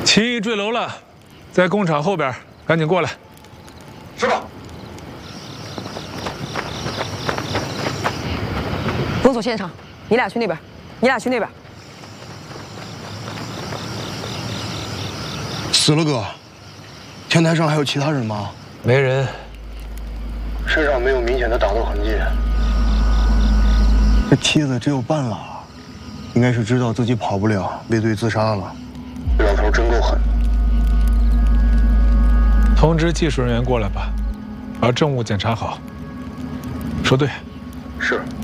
秦毅坠楼了，在工厂后边，赶紧过来。 是吧？ 封锁现场，你俩去那边，你俩去那边。 死了哥，天台上还有其他人吗？ 没人， 身上没有明显的打斗痕迹。这妻子只有半拉，应该是知道自己跑不了，畏罪自杀了。这老头真够狠。 通知技术人员过来吧，把证物检查好。说对。 是。